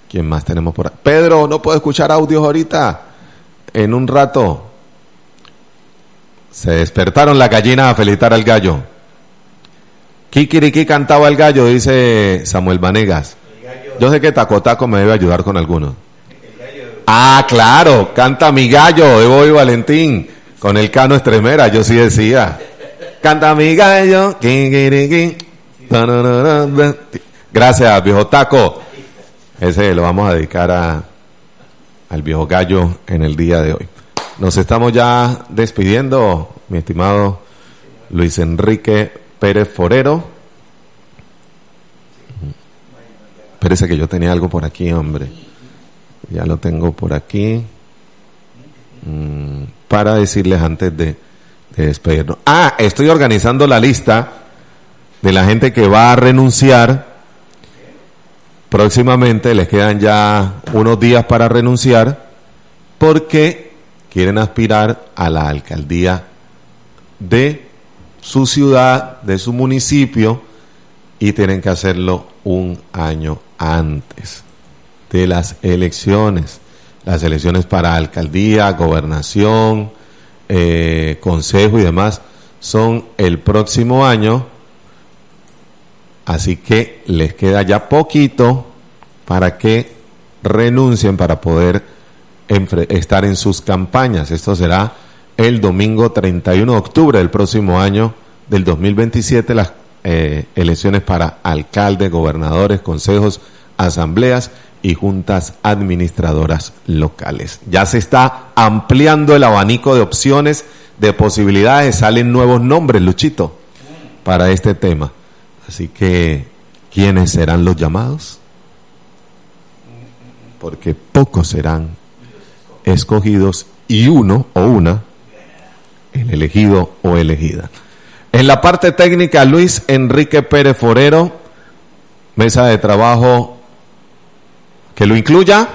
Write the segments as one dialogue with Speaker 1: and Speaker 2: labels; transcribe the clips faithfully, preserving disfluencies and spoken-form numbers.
Speaker 1: ¿Quién más tenemos por ahí? Pedro, no puedo escuchar audios ahorita. En un rato. Se despertaron la gallina a felicitar al gallo. Kikiriki cantaba el gallo, dice Samuel Vanegas. Yo sé que Taco Taco me debe ayudar con algunos. Ah, claro, canta mi gallo, Evo y Valentín, con el Cano Estremera, yo sí decía. Canta mi gallo. Gracias, viejo Taco. Ese lo vamos a dedicar a, al viejo gallo en el día de hoy. Nos estamos ya despidiendo, mi estimado Luis Enrique Pérez Forero. Parece que yo tenía algo por aquí, hombre. Ya lo tengo por aquí. Mm, para decirles antes de, de despedirnos. Ah, estoy organizando la lista de la gente que va a renunciar. Próximamente les quedan ya unos días para renunciar porque quieren aspirar a la alcaldía de su ciudad, de su municipio, y tienen que hacerlo un año antes de las elecciones. Las elecciones para alcaldía, gobernación, eh, consejo y demás son el próximo año, así que les queda ya poquito para que renuncien para poder enfre- estar en sus campañas. Esto será el domingo treinta y uno de octubre del próximo año del dos mil veintisiete, las eh, elecciones para alcaldes, gobernadores, consejos, asambleas y juntas administradoras locales. Ya se está ampliando el abanico de opciones, de posibilidades, salen nuevos nombres, Luchito, para este tema. Así que, ¿quiénes serán los llamados? Porque pocos serán escogidos y uno o una, el elegido o elegida. En la parte técnica, Luis Enrique Pérez Forero, mesa de trabajo, que lo incluya.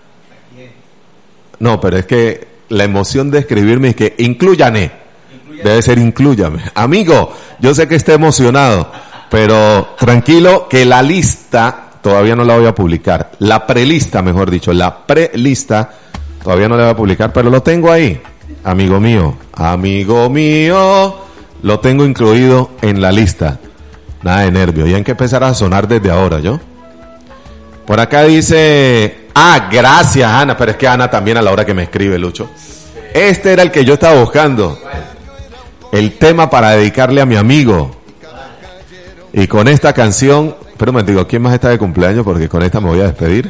Speaker 1: No, pero es que la emoción de escribirme es que incluyane. Debe ser inclúyame. Amigo, yo sé que está emocionado, pero tranquilo que la lista todavía no la voy a publicar. La prelista, mejor dicho, la prelista todavía no la voy a publicar, pero lo tengo ahí. Amigo mío, amigo mío, lo tengo incluido en la lista. Nada de nervio, ya hay que empezar a sonar desde ahora, ¿yo? Por acá dice, ah, gracias Ana, pero es que Ana también a la hora que me escribe, Lucho. Este era el que yo estaba buscando. El tema para dedicarle a mi amigo. Y con esta canción, pero me digo, ¿quién más está de cumpleaños? Porque con esta me voy a despedir.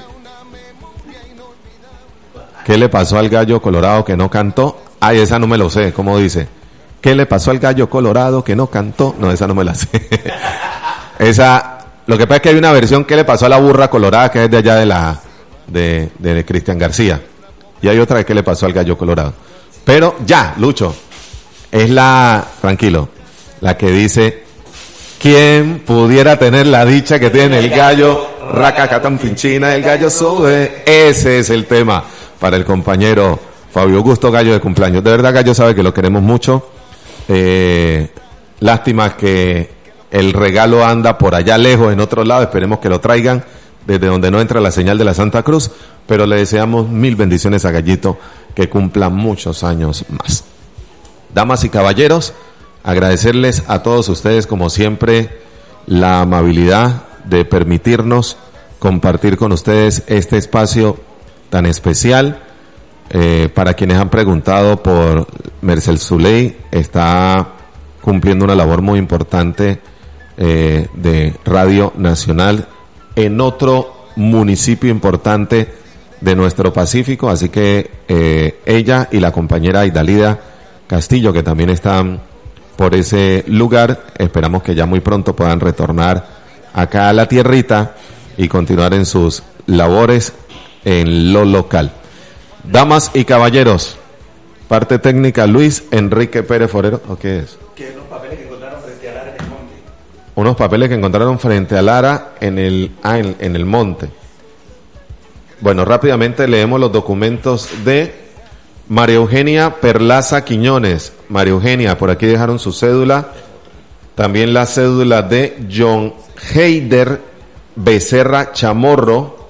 Speaker 1: ¿Qué le pasó al gallo colorado que no cantó? Ay, esa no me lo sé, ¿cómo dice? ¿Qué le pasó al gallo colorado que no cantó? No, esa no me la sé. Esa... Lo que pasa es que hay una versión que le pasó a la burra colorada, que es de allá de la de, de, de Cristian García. Y hay otra que le pasó al gallo colorado. Pero ya, Lucho, es la, tranquilo, la que dice, ¿quién pudiera tener la dicha que tiene el gallo? Racacatan pinchina, el gallo sube. Ese es el tema para el compañero Fabio Augusto Gallo de cumpleaños. De verdad, Gallo sabe que lo queremos mucho. Eh, lástima que el regalo anda por allá lejos, en otro lado. Esperemos que lo traigan desde donde no entra la señal de la Santa Cruz. Pero le deseamos mil bendiciones a Gallito, que cumpla muchos años más. Damas y caballeros, agradecerles a todos ustedes, como siempre, la amabilidad de permitirnos compartir con ustedes este espacio tan especial. Eh, para quienes han preguntado por Mercel Zuley, está cumpliendo una labor muy importante Eh, de Radio Nacional en otro municipio importante de nuestro Pacífico, así que eh, ella y la compañera Idalida Castillo, que también están por ese lugar, esperamos que ya muy pronto puedan retornar acá a la tierrita y continuar en sus labores en lo local. Damas y caballeros, parte técnica, Luis Enrique Pérez Forero, ¿o qué es?
Speaker 2: Que los papeles que encontraron frente a Lara en el monte.
Speaker 1: Unos papeles que encontraron frente a Lara en el, ah, en, en el monte. Bueno, rápidamente leemos los documentos de María Eugenia Perlaza Quiñones. María Eugenia, por aquí dejaron su cédula. También la cédula de John Heider Becerra Chamorro.